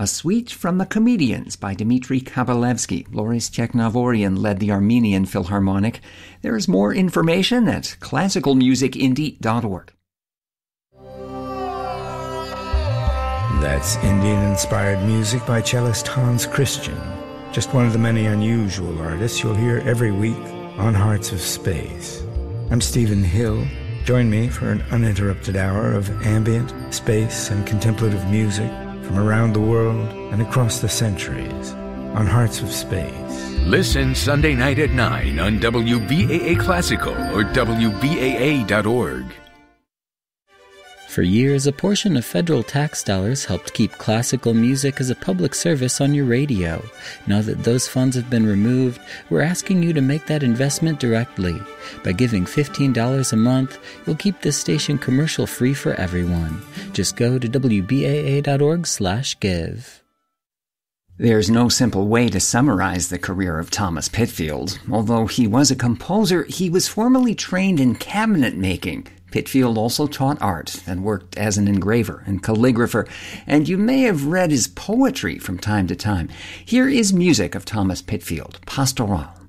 A Suite from the Comedians by Dmitry Kabalevsky. Loris Cheknavorian led the Armenian Philharmonic. There is more information at classicalmusicindie.org. That's Indian-inspired music by cellist Hans Christian, just one of the many unusual artists you'll hear every week on Hearts of Space. I'm Stephen Hill. Join me for an uninterrupted hour of ambient, space, and contemplative music from around the world and across the centuries on Hearts of Space. Listen Sunday night at 9 on WBAA Classical or WBAA.org. For years, a portion of federal tax dollars helped keep classical music as a public service on your radio. Now that those funds have been removed, we're asking you to make that investment directly. By giving $15 a month, you'll keep this station commercial-free for everyone. Just go to WBAA.org/give. There's no simple way to summarize the career of Thomas Pitfield. Although he was a composer, he was formally trained in cabinet making. Pitfield also taught art and worked as an engraver and calligrapher, and you may have read his poetry from time to time. Here is music of Thomas Pitfield, Pastoral.